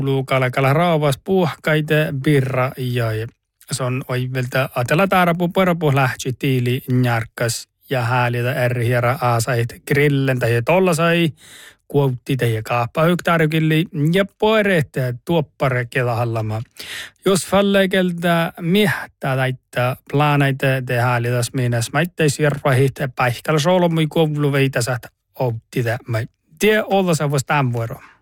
Luukalla raavas puhkaita birra ja se on oivelta atella taarapu poropu lähtsi tiili njarkas ja häälitä erhiera aasait grillen tai tollasai kuotti tai kaappa yktarkilli ja poireet tuoppare kelahallama. Jos fallekelta mihtää laittaa plaanaita te häälitä minäs maittais järvahit päihkällä solmui kovlu veitäsät outti tämä. Tie olla se voisi tämän vuoro.